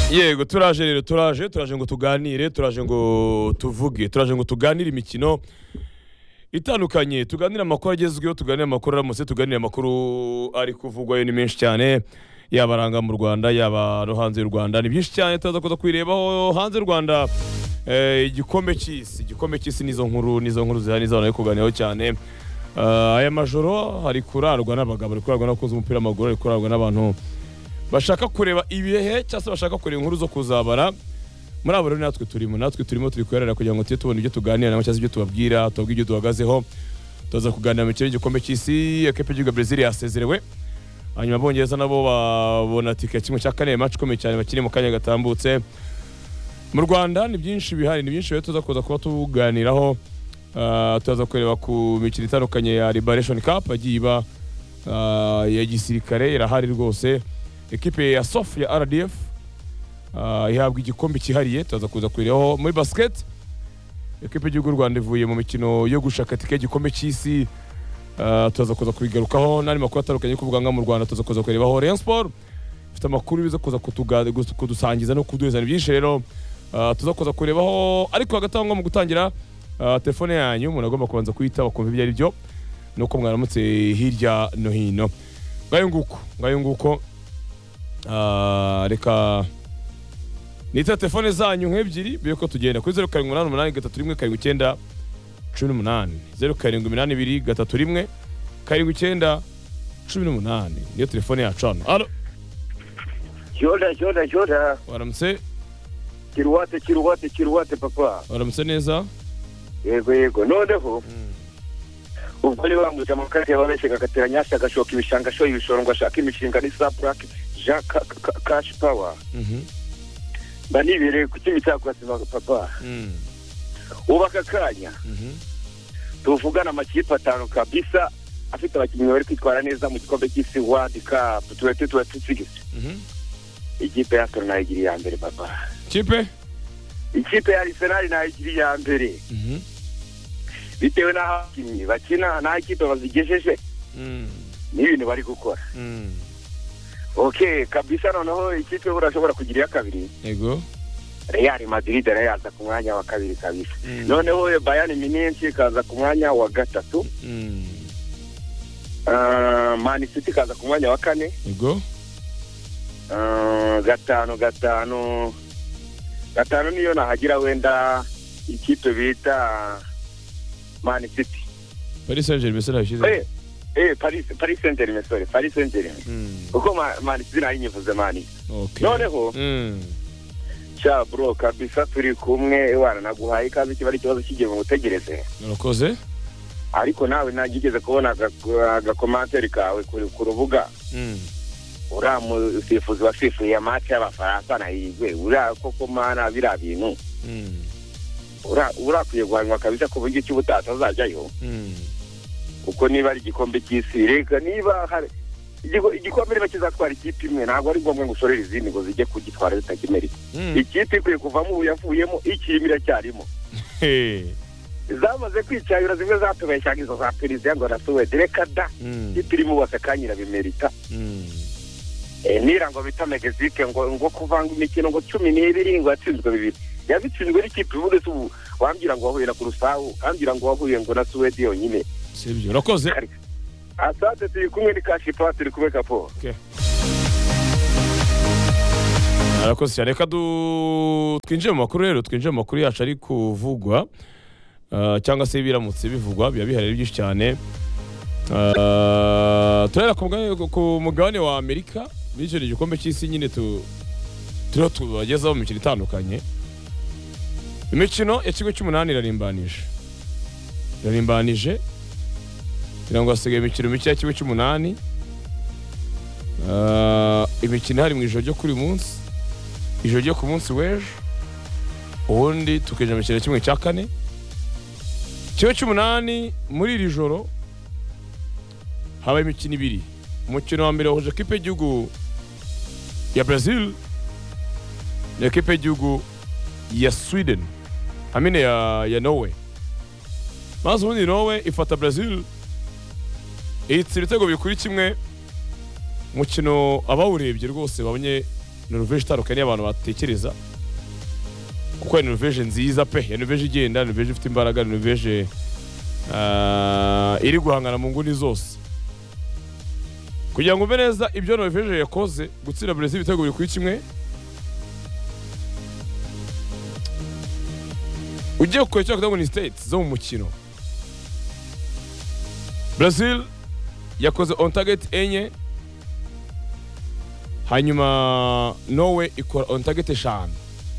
Yego turaje rero turaje ngo tuganire turaje ngo tuvuge turaje ngo tuganire imikino itandukanye tuganire amakuru agezweho tuganire amakuru aramutse tuganire amakuru ari kuvugwayo ni menshi cyane yabaranga mu Rwanda yaba no hanze y'u Rwanda ni byinshi cyane tuza kuza kwirebaho hanze y'u Rwanda igikombe cy'isi nizo nkuru zihari zano yo kuganiraho cyane aya majoro hari kurarwa n'abagabo ari kurarwa n'abakunzi umupira w'amaguru ari kurarwa n'abantu bashaka kureba ibihe cyangwa bashaka kureba inkuru zo kuzabara muri abo rero natwe turimo turi kwerera kugira ngo tubone ibyo tuganira cyangwa ibyo tubabwira tubabwira ibyo duhagazeho tuza kuganira mu kirere gikombe cy'isi equipe y'u Brazil yasezerewe hanyuma Abongereza nabo babona tike kimwe cya kane match ikomeye cyane bakiri mu kanya gatambutse mu Rwanda ni byinshi bihari ni byinshi tuza kuza kuba tuganiraho tuza kureba ku mikino itandukanye ya Liberation Cup agiye iba ya gisirikare irahari rwose equipe ya Sofia RDF ihabwa igikombe cyihariye tuza kuza kuriraho muri basket equipe y'u Rwanda ivuye mu mikino yo gushaka tike y'igikombe cy'isi tuza kuza kubigarukaho nari makuru atandukanye kuvuga nga mu Rwanda tuza kuza kurebaho Rayon Sport ifite amakuru biza kuza kudusangiza no kuduhezana byinshi rero tuza kuza kurebaho ariko hagati aho mu gutangira telefone yanyu umuntu agomba kubanza kuyitaba kumva ibyo ari byo nuko mwaramutse hirya no hino ngayo nguko reka nita telefone zanyu nk'ebyiri biyo ko tugenda kuri 0788 319 0782 319 niyo telefone yacu hano. Allo Joda waramutse kiruwate papa waramutse neza yego noneho ubwo ni bamuje amakati yababeshe gagatera nyasha gashoka ibishanga sho ibishorongwa shaka imishinga ni Saprac Cash Power banibere ku kimi cyakwasiba papa ubaka kanya tuvugana amakipe atanu kabisa afite abakinnyi bari kwitwara neza mu gikombe cy'isi World Cup 2026 ikipe ya Nigeria ya mbere papa ikipe ya Arsenal Nigeria ya mbere bitewe n'abakinnyi bakina na ikipe bazigejeje n'ibintu bari gukora okay kabisa noneho ikipe urashobora kugira ya kabiri yego Real Madrid yaza ku mwanya wa kabiri kabisa noneho Bayern Munich kaza ku mwanya wa gatatu Man City kaza ku mwanya wa kane yego gatanu niyo nahagira wenda ikipe bita Man City Paris Saint-Germain sarashize Paris Saint-Germain uko Man City nayinyivuze mani noneho cha bro kabisa turi kumwe wana naguhaye kazi kibari kibazo kigiye mu gutegereze urakoze ariko nawe nagigeze kubona aga commentaire kawe ku rubuga musifuzi wasifuye ya match y'Abafaransa na yigwe koko mana bira bintu urakwiye guhanwa kabisa ku buryo cy'ubutata azajyayo kuko niba ari igikombe cy'isi reka niba hari igikombe niba kizatwara ikipe imwe ntabwo ari ngombwa ngo usorere izindi ngo zijye kugitwara zitakimerika ikipe ikwiye kuvamo ubu yavuyemo ikimira cyarimo zamaze kwicyayura zimwe zatubeshyaga izo za Perezida ngo nasuwede reka da ikipe irimo bose kanyira bimerita nirango bita Mexique ngo kuvanga imikino ngo 12 ngo yatsinzwe bibiri yabitsinzwe n'ikipe ivuze ubu wambira ngo wahuye na Kurusawu ambira ngo wahuye ngo na Suwede yonyine sibyo urakoze asante turi kumwe ni Cash Power turi kubeka po okay arakoze cyane reka twinjiye mu makuru yacu ari kuvugwa cyangwa se biramutse bivugwa biba biharira byinshi cyane turera ku mugabane wa Amerika bityo igikombe cy'isi nyine tubagezaho mu mikino itandukanye imikino ya kimwe cy'umunani irarimbanije kugira ngo hasigaye imikino mike ya kimwe cy'umunani imikino hari mu ijoro ryo kuri munsi ijoro ryo ku munsi w'ejo ubundi tukinjira mu mikino kimwe cya kane kimwe cy'umunani muri iri joro habaye imikino ibiri umukino wa mbere wahuje equipe y'igihugu ya Brazil na equipe y'igihugu ya Sweden hamwe ya Norway maze ubundi Norway ifata Brazil ihitse ibitego bikuri kimwe umukino abawurebye rwose babonye Norvège itandukanye abantu batekereza kuko ni Norvège nziza pe ya Norvège igenda Norvège ifite imbaraga Norvège iri guhangana mu nguni zose kugira ngo umve neza ibyo Norvège yakoze gutsinda Brazil ibitego biri kuri kimwe ugiye kukurikira kugira ngo ni states zo mu mukino Brazil yakoze on target enye hanyuma Norway ikora on target 5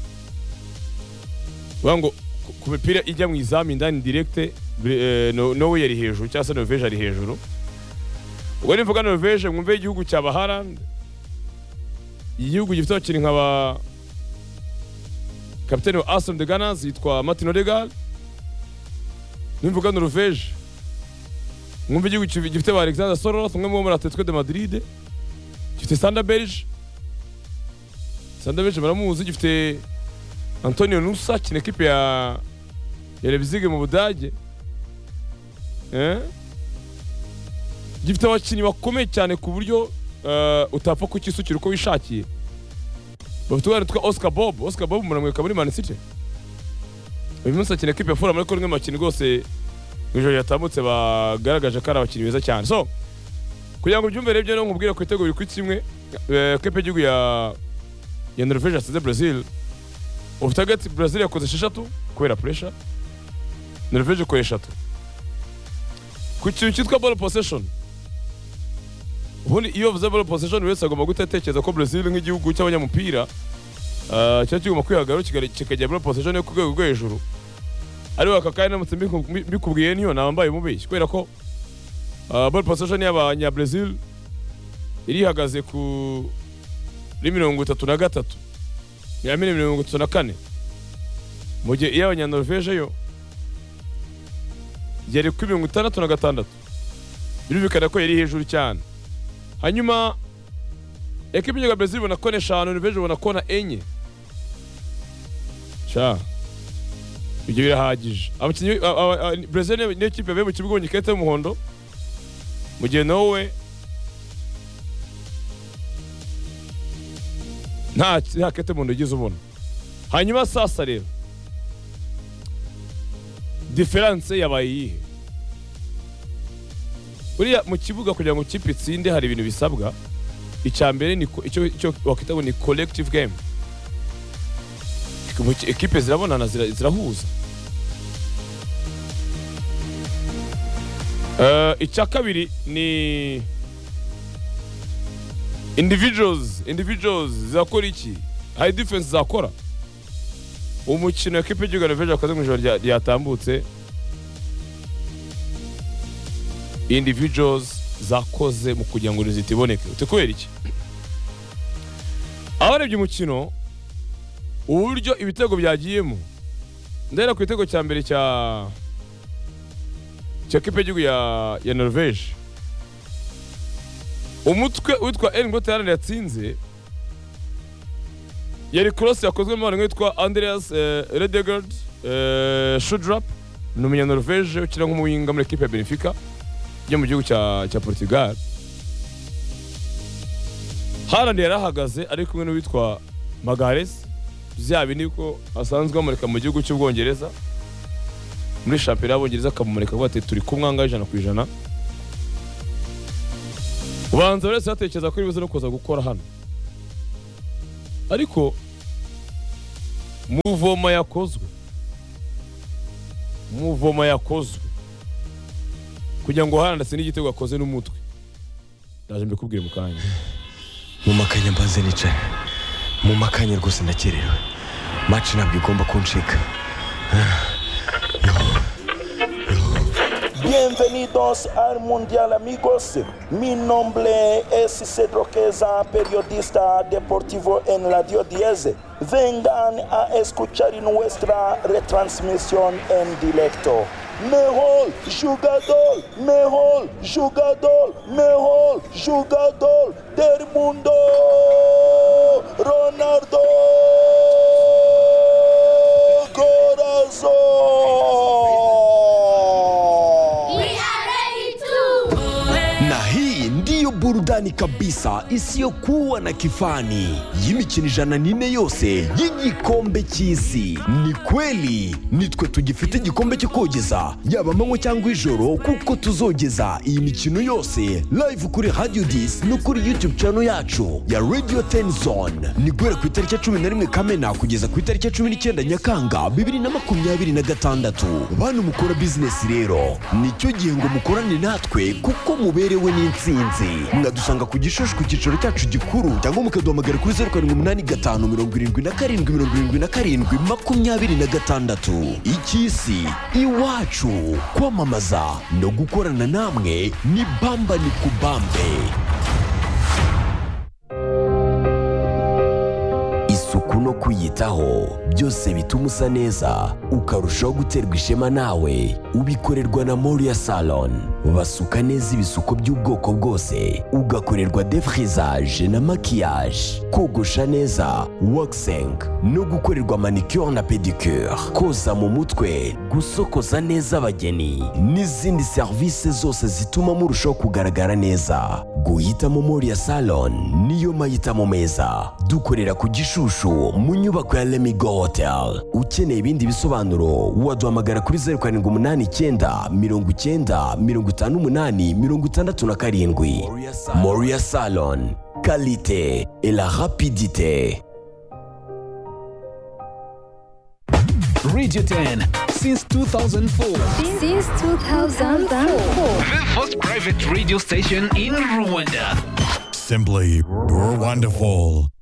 wango ku mipira ijya mu izami ndani direct Norway yari hejuru cyangwa se Norvège ari hejuru ubwo nivuga Norvège mwumve igihugu cya Baharand igihugu gifite abakinnyi nk'aba kapiteni wa Aston de Gunners yitwa Martin Odegaard nivuga Norvège mwumve igihugu gifite ba Alexander Sørloth umwe muri Atletico de Madrid gifite Sander Berge baramuzi gifite Antonio Nusa kina equipe ya Leipzig mu Budage gifite abakinnyi bakomeye cyane ku buryo utapfa kukisukira uko wishakiye bafite umwana witwa Oscar Bob muramweka muri Man City uyu munsi akina equipe ya Fulham ariko rimwe makinnyi rwose ijoro yatambutse bagaragaje ko ari abakinnyi beza cyane so kugira ngo ubyumve rero nkubwira ku itego biri kuri kimwe equipe y'igihugu ya Norvège yasize Brazil ufite hagati Brazil yakoze 6 kubera pressure Norvège ko 3 ku kintu cyitwa ball possession ubundi iyo uvuze ball possession wese agomba gutekereza ko Brazil nk'igihugu cy'abanyamupira cyo kigomba kwihagarara kikajya ball possession yo ku rwego rwo hejuru ari wakakaye namutse mbikubwiye niyo nambaye mubeshyi kubera ko ball possession y'abanya Brazil irihagaze ku 33 ya 34 mu gihe iy'abanya Norvège yo yari ku 66 birumvikana ko yari hejuru cyane hanyuma ekipe ya Brazil ibona kone 5 Norvège ibona kona enye ibyo birahagije abakinnyi Brazil ni ekipe yavuye mu kibuga gikete y'umuhondo mu gihe Norway nta kete mu ndogize ubona hanyuma sasa rero difference yabaye iyihe uriya mu kibuga kugira ngo ikipe itsinde hari ibintu bisabwa icya mbere ni icyo wakwita ngo ni collective game ekipe zirabonana zirahuza icya kabiri ni individuals zakora iki hari defense zakora umukino ekipe y'igihugu Norvège yakoze mu ijoro ryatambutse individuals zakoze mu kugira ngo result iboneke utekubera iki abarebye umukino uburyo ibitego byagiyemo ndera ku itego cya mbere cya ekipe y'igihugu ya Norvège umutwe witwa Erling Haaland yatsinze yari cross yakozwe n'umuntu witwa Andreas Redegaard Schudrap ni umunya Norvège ukina nk'umuwinga muri ekipe ya Benfica yo mu gihugu cya Portugal Haaland yarahagaze ari kumwe n'uwitwa Magalhaes byabi niko asanzwe amurika mu gihugu cy'Ubwongereza muri shampiyona y'Abongereza akamumurika avuga ati turi kumwanga 100%. Ubanza wese yatekereza ko ibibazo no kuza gukora hano ariko muvoma yakozwe kugira ngo Haaland asine igitego akoze n'umutwe ndaje mbikubwire mu kanya mu makanya mbanze nicaye mu makanya rwose ndakerewe match ntabwo igomba kuncika Bienvenidos al Mundial, amigos. Mi nombre es Cedro Queza, periodista deportivo en Radio 10. Vengan a escuchar nuestra retransmisión en directo. Mejor jugador del mundo, Ronaldo Corazón. burudani kabisa isiyokuwa na kifani y'imikino 104 yose y'igikombe cy'isi. Ni kweli nitwe tugifite igikombe cyo kogeza yaba amanywa cyangwa ijoro, kuko tuzogeza iyi mikino yose live kuri Radio 10 no kuri YouTube channel yacu ya Radio 10 Zone. Ni guhera ku itariki 11 Kamena kugeza ku itariki 19 Nyakanga 2026. Bantu mukora business rero nicyo gihe ngo mukorane natwe kuko muberewe n'intsinzi. Mwadusanga ku Gishushu ku cyicaro cyacu gikuru cyangwa mukaduhamagara kuri 0787572726. Icy'isi iwacu, kwamamaza no gukorana namwe ni bamba ni kubambe. Isuku no kwiyitaho byose bituma usa neza ukarushaho guterwa ishema nawe ubikorerwa na Moria Salon. Basuka neza ibisuko by'ubwoko bwose, ugakorerwa defrisage na maquillage, kogosha neza, waxing no gukorerwa manicure na pedicure, koza mu mutwe, gusokoza neza abageni n'izindi service zose zituma murushaho kugaragara neza. Guhitamo Moria Salon niyo mahitamo meza. Dukorera ku Gishushu mu nyubako ya Lemigo Hotel. Ukeneye ibindi bisobanuro waduhamagara kuri 0789 Moria Salon, qualité et la rapidité. Radio 10 since 2004. Since 2004. The first private radio station in Rwanda. Simply, you're wonderful.